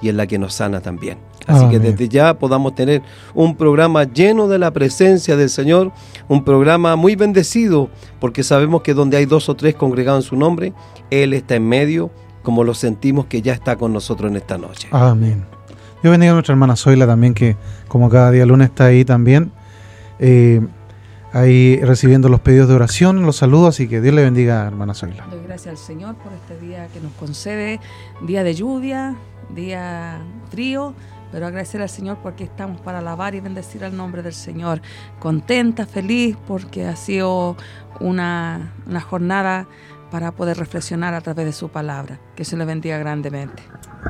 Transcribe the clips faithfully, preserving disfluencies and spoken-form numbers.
y es la que nos sana también. Así Amén. que desde ya podamos tener un programa lleno de la presencia del Señor, un programa muy bendecido, porque sabemos que donde hay dos o tres congregados en su nombre, Él está en medio, como lo sentimos que ya está con nosotros en esta noche. Amén. Dios bendiga a nuestra hermana Zoila también, que como cada día lunes está ahí también, eh, ahí recibiendo los pedidos de oración, los saludos, así que Dios le bendiga, hermana Zoila. Doy gracias al Señor por este día que nos concede, día de lluvia, día frío, pero agradecer al Señor porque estamos para alabar y bendecir al nombre del Señor. Contenta, feliz, porque ha sido una, una jornada para poder reflexionar a través de su palabra. Que se le bendiga grandemente.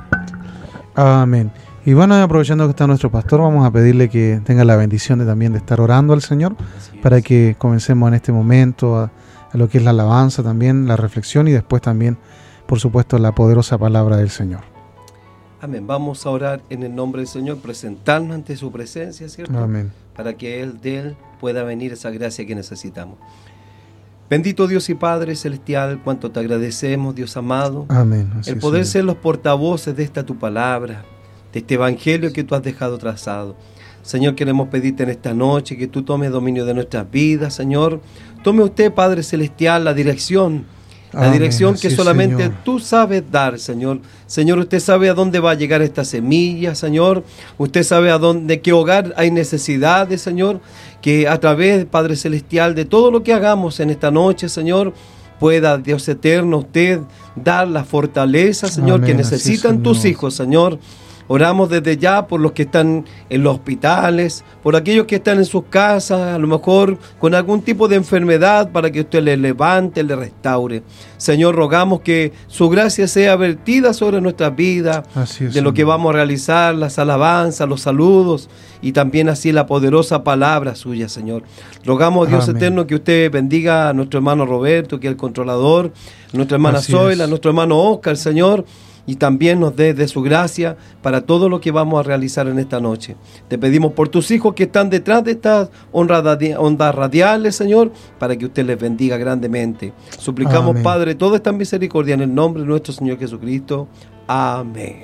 Amén. Y bueno, aprovechando que está nuestro pastor, vamos a pedirle que tenga la bendición de también de estar orando al Señor para que comencemos en este momento a, a lo que es la alabanza también, la reflexión y después también, por supuesto, la poderosa palabra del Señor. Amén. Vamos a orar en el nombre del Señor, presentarnos ante su presencia, ¿cierto? Amén. Para que Él, de Él pueda venir esa gracia que necesitamos. Bendito Dios y Padre Celestial, cuánto te agradecemos, Dios amado. Amén. Así el es, poder Señor. ser los portavoces de esta tu palabra, de este evangelio que tú has dejado trazado. Señor, queremos pedirte en esta noche que tú tomes dominio de nuestras vidas, Señor. Tome usted, Padre Celestial, la dirección. La Amén, dirección que así es, solamente Señor. tú sabes dar, Señor. Señor, usted sabe a dónde va a llegar esta semilla, Señor. Usted sabe a dónde, qué hogar hay necesidades, Señor. Que a través, Padre Celestial, de todo lo que hagamos en esta noche, Señor, pueda Dios eterno usted dar la fortaleza, Señor, Amén, que así, necesitan tus Señor. hijos, Señor. Oramos desde ya por los que están en los hospitales, por aquellos que están en sus casas, a lo mejor con algún tipo de enfermedad, para que usted les levante, les restaure. Señor, rogamos que su gracia sea vertida sobre nuestras vidas, Así es, de lo que Señor. vamos a realizar, las alabanzas, los saludos y también así la poderosa palabra suya, Señor. Rogamos, Dios Amén. eterno, que usted bendiga a nuestro hermano Roberto, que es el controlador, a nuestra hermana Así Zoila, a es. nuestro hermano Oscar, Señor, y también nos dé de su gracia para todo lo que vamos a realizar en esta noche. Te pedimos por tus hijos que están detrás de estas ondas radiales, Señor, para que usted les bendiga grandemente. Suplicamos, Amén. Padre, toda esta misericordia en el nombre de nuestro Señor Jesucristo. Amén.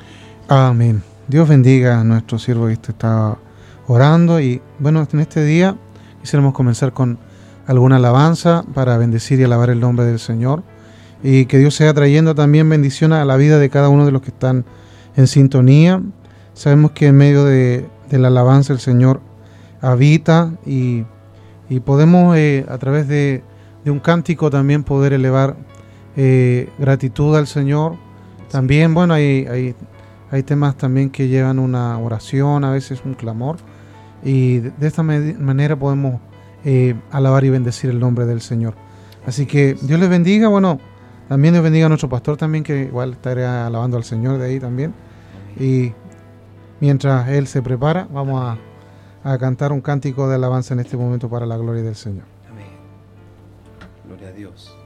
Amén. Dios bendiga a nuestro siervo que está orando. Y bueno, en este día quisiéramos comenzar con alguna alabanza para bendecir y alabar el nombre del Señor. Y que Dios sea trayendo también bendición a la vida de cada uno de los que están en sintonía. Sabemos que en medio de, de la alabanza el Señor habita y, y podemos eh, a través de, de un cántico también poder elevar eh, gratitud al Señor. También, bueno, hay, hay, hay temas también que llevan una oración, a veces un clamor. Y de, de esta med- manera podemos eh, alabar y bendecir el nombre del Señor. Así que Dios les bendiga. Bueno, también Dios bendiga a nuestro pastor también, que igual estará alabando al Señor de ahí también. Y mientras él se prepara, vamos a, a cantar un cántico de alabanza en este momento para la gloria del Señor. Amén. Gloria a Dios.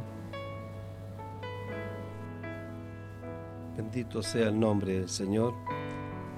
Bendito sea el nombre del Señor.